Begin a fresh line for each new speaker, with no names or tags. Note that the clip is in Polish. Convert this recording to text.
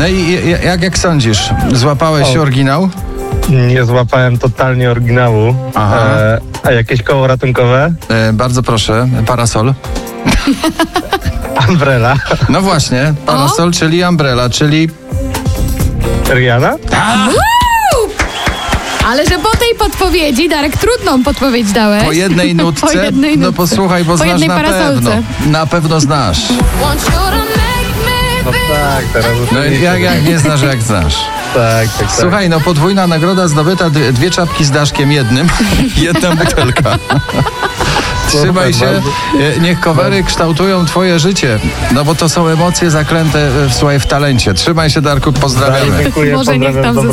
No i jak sądzisz, złapałeś oryginał?
Nie złapałem totalnie oryginału.
Aha.
A jakieś koło ratunkowe?
Bardzo proszę, parasol.
Umbrella.
No właśnie, parasol, czyli umbrella, czyli...
Rihanna?
Ale że po tej podpowiedzi, Darek, trudną podpowiedź dałeś.
Po jednej nutce?
Po jednej
No
nutce.
posłuchaj, bo
Po
znasz
jednej
na
parasolce.
pewno. Na pewno znasz.
No tak, teraz już
No jak nie znasz, jak znasz.
tak.
Słuchaj, no podwójna nagroda zdobyta, 2 czapki z daszkiem jednym, 1 butelka. Trzymaj się, niech covery kształtują twoje życie, no bo to są emocje zaklęte, słuchaj, w talencie. Trzymaj się, Darku, pozdrawiamy.
Dziękuję,
Może niech
pozdrawiam,
tam
dobranoc.